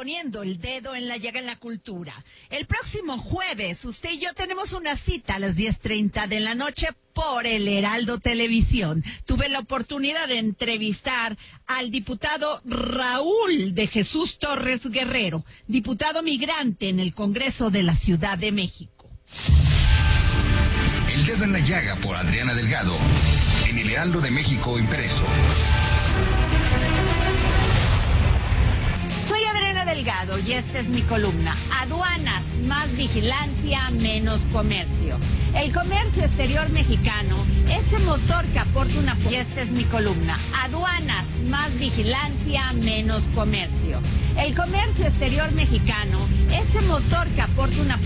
poniendo el dedo en la llaga en la cultura. El próximo jueves, usted y yo tenemos una cita a las 10:30 de la noche por el Heraldo Televisión. Tuve la oportunidad de entrevistar al diputado Raúl de Jesús Torres Guerrero, diputado migrante en el Congreso de la Ciudad de México. El dedo en la llaga por Adriana Delgado, en el Heraldo de México impreso. Soy Adriana Delgado y esta es mi columna. Aduanas, más vigilancia, menos comercio. El comercio exterior mexicano, ese motor que aporta una... Y esta es mi columna. Aduanas, más vigilancia, menos comercio. El comercio exterior mexicano, ese motor que aporta una...